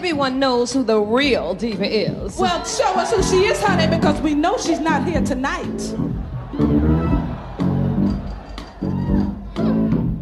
everyone knows who the real diva is. Well, show us who she is, honey, because we know she's not here tonight.